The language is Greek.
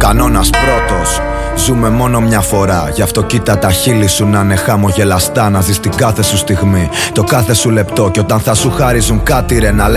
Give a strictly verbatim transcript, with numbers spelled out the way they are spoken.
κανόνας πρώτος. Ζούμε μόνο μια φορά, γι' αυτό κοίτα τα χείλη σου να είναι χαμογελαστά. Να ζεις την κάθε σου στιγμή, το κάθε σου λεπτό. Κι όταν θα σου χαρίζουν κάτι ρε να λες